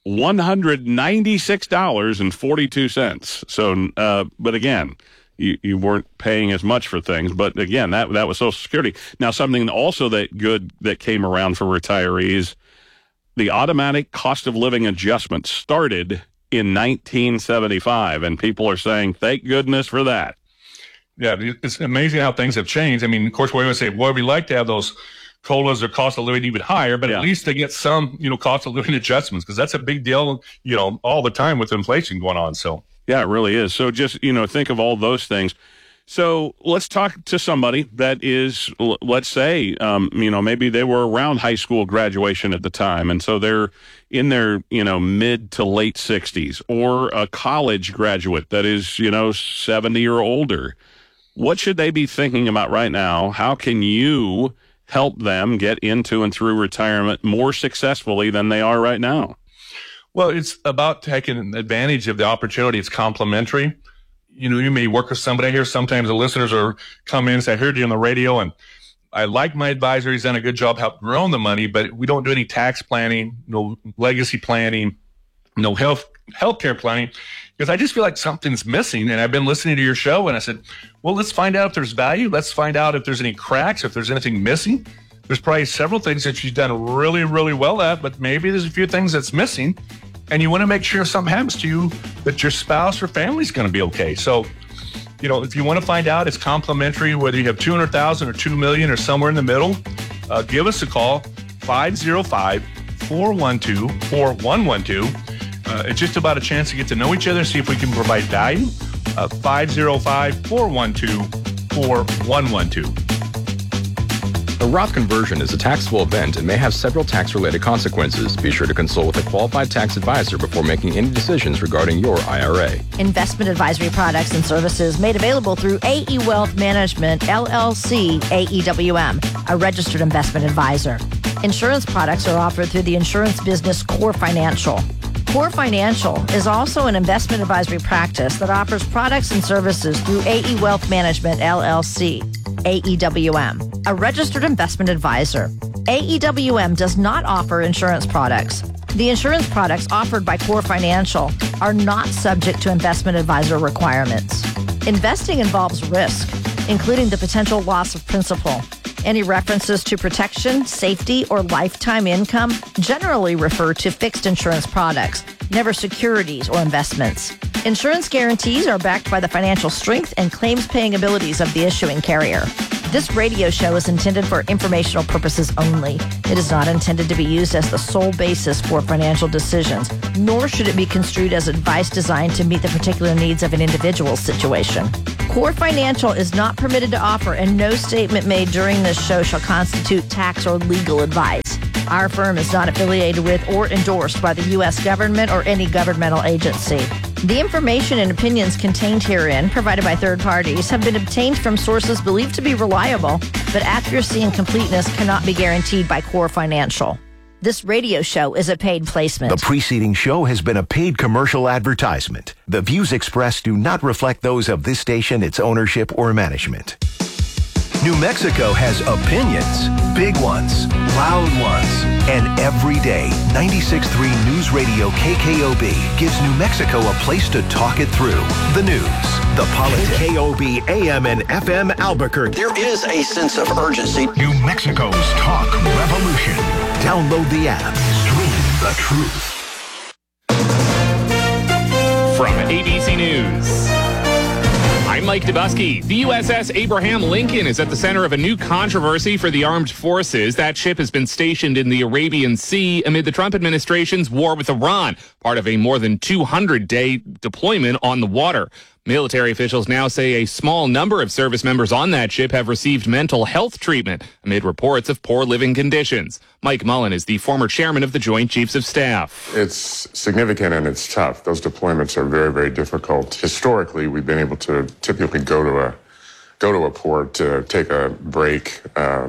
$196.42. So, but again, you weren't paying as much for things, but again, that was Social Security. Now, something also that came around for retirees, the automatic cost of living adjustment started in 1975, and people are saying, thank goodness for that. Yeah, it's amazing how things have changed. I mean, of course, we always say, boy, we like to have those COLAs or cost of living even higher, but at least they get some, cost of living adjustments, because that's a big deal, all the time with inflation going on. So. Yeah, it really is. So just, think of all those things. So let's talk to somebody that is, let's say, maybe they were around high school graduation at the time, and so they're in their, mid to late 60s, or a college graduate that is, 70 or older. What should they be thinking about right now? How can you help them get into and through retirement more successfully than they are right now? Well, it's about taking advantage of the opportunity. It's complementary. You may work with somebody. I hear sometimes the listeners come in and say, I heard you on the radio and I like my advisor. He's done a good job helping grow the money, but we don't do any tax planning, no legacy planning, no healthcare planning, because I just feel like something's missing. And I've been listening to your show and I said, well, let's find out if there's value. Let's find out if there's any cracks, if there's anything missing. There's probably several things that you've done really, really well at, but maybe there's a few things that's missing. And you want to make sure if something happens to you that your spouse or family's going to be okay. So, if you want to find out, it's complimentary, whether you have $200,000 or $2 million or somewhere in the middle. Give us a call, 505-412-4112. It's just about a chance to get to know each other, see if we can provide value. 505-412-4112. A Roth conversion is a taxable event and may have several tax-related consequences. Be sure to consult with a qualified tax advisor before making any decisions regarding your IRA. Investment advisory products and services made available through AE Wealth Management, LLC, AEWM, a registered investment advisor. Insurance products are offered through the insurance business Core Financial. Core Financial is also an investment advisory practice that offers products and services through AE Wealth Management, LLC, AEWM, a registered investment advisor. AEWM does not offer insurance products. The insurance products offered by Core Financial are not subject to investment advisor requirements. Investing involves risk, including the potential loss of principal. Any references to protection, safety, or lifetime income generally refer to fixed insurance products, never securities or investments. Insurance guarantees are backed by the financial strength and claims-paying abilities of the issuing carrier. This radio show is intended for informational purposes only. It is not intended to be used as the sole basis for financial decisions, nor should it be construed as advice designed to meet the particular needs of an individual's situation. Core Financial is not permitted to offer, and no statement made during this show shall constitute tax or legal advice. Our firm is not affiliated with or endorsed by the U.S. government or any governmental agency. The information and opinions contained herein, provided by third parties, have been obtained from sources believed to be reliable, but accuracy and completeness cannot be guaranteed by Core Financial. This radio show is a paid placement. The preceding show has been a paid commercial advertisement. The views expressed do not reflect those of this station, its ownership, or management. New Mexico has opinions, big ones, loud ones, and every day, 96.3 News Radio KKOB gives New Mexico a place to talk it through. The news, the politics. KKOB AM and FM Albuquerque. There is a sense of urgency. New Mexico's talk revolution. Download the app. Stream the truth. From ABC News, I'm Mike Dubusky. The USS Abraham Lincoln is at the center of a new controversy for the armed forces. That ship has been stationed in the Arabian Sea amid the Trump administration's war with Iran, part of a more than 200-day deployment on the water. Military officials now say a small number of service members on that ship have received mental health treatment amid reports of poor living conditions. Mike Mullen is the former chairman of the Joint Chiefs of Staff. It's significant and it's tough. Those deployments are very, very difficult. Historically, we've been able to typically go to a port to take a break,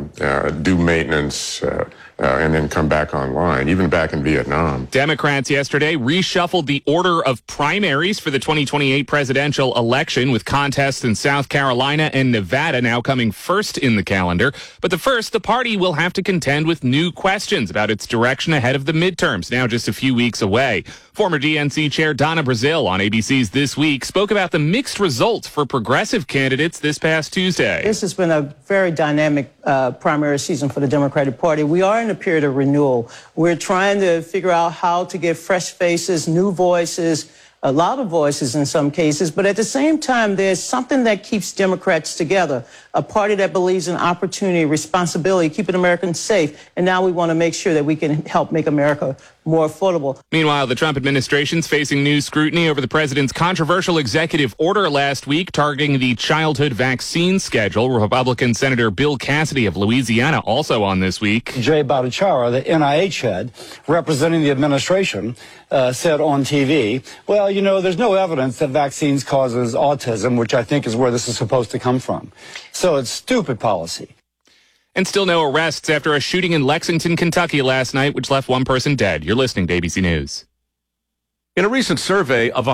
do maintenance, and then come back online, even back in Vietnam. Democrats yesterday reshuffled the order of primaries for the 2028 presidential election, with contests in South Carolina and Nevada now coming first in the calendar. But the party will have to contend with new questions about its direction ahead of the midterms, now just a few weeks away. Former DNC Chair Donna Brazile on ABC's This Week spoke about the mixed results for progressive candidates this past Tuesday. This has been a very dynamic primary season for the Democratic Party. We are in a period of renewal. We're trying to figure out how to get fresh faces, new voices, a lot of voices in some cases, but at the same time, there's something that keeps Democrats together, a party that believes in opportunity, responsibility, keeping Americans safe, and now we want to make sure that we can help make America more affordable. Meanwhile, the Trump administration's facing new scrutiny over the president's controversial executive order last week targeting the childhood vaccine schedule. Republican Senator Bill Cassidy of Louisiana also on This Week. Jay Bhattacharya, the NIH head, representing the administration, said on TV, well, you know, there's no evidence that vaccines causes autism, which I think is where this is supposed to come from. So it's stupid policy. And still no arrests after a shooting in Lexington, Kentucky last night, which left one person dead. You're listening to ABC News. In a recent survey of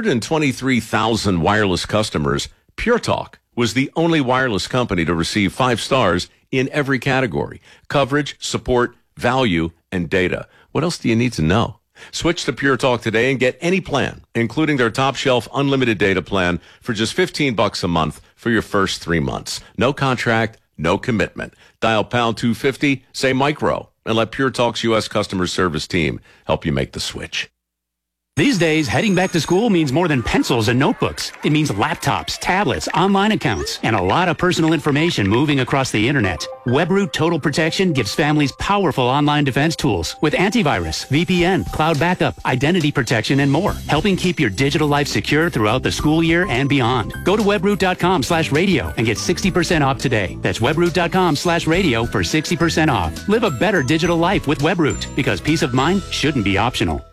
123,000 wireless customers, Pure Talk was the only wireless company to receive 5 stars in every category: coverage, support, value, and data. What else do you need to know? Switch to Pure Talk today and get any plan, including their top shelf unlimited data plan, for just $15 a month for your first 3 months. No contract, no commitment. Dial pound 250, say micro, and let Pure Talk's U.S. customer service team help you make the switch. These days, heading back to school means more than pencils and notebooks. It means laptops, tablets, online accounts, and a lot of personal information moving across the internet. WebRoot Total Protection gives families powerful online defense tools with antivirus, VPN, cloud backup, identity protection, and more, helping keep your digital life secure throughout the school year and beyond. Go to webroot.com/radio and get 60% off today. That's webroot.com/radio for 60% off. Live a better digital life with WebRoot, because peace of mind shouldn't be optional.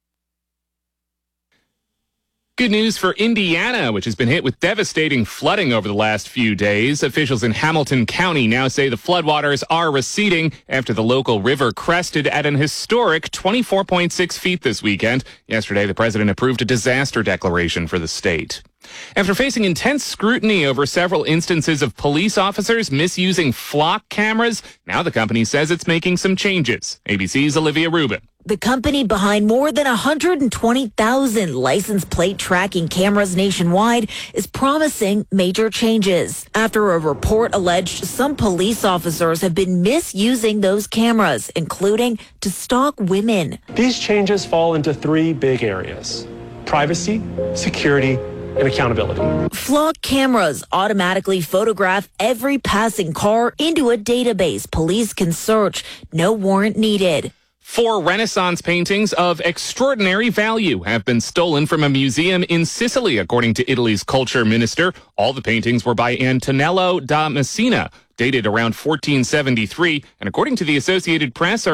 Good news for Indiana, which has been hit with devastating flooding over the last few days. Officials in Hamilton County now say the floodwaters are receding after the local river crested at an historic 24.6 feet this weekend. Yesterday, the president approved a disaster declaration for the state. After facing intense scrutiny over several instances of police officers misusing flock cameras, now the company says it's making some changes. ABC's Olivia Rubin. The company behind more than 120,000 license plate tracking cameras nationwide is promising major changes after a report alleged some police officers have been misusing those cameras, including to stalk women. These changes fall into 3 big areas: privacy, security, and accountability. Flock cameras automatically photograph every passing car into a database police can search. No warrant needed. 4 Renaissance paintings of extraordinary value have been stolen from a museum in Sicily, according to Italy's culture minister. All the paintings were by Antonello da Messina, dated around 1473, and according to the Associated Press, are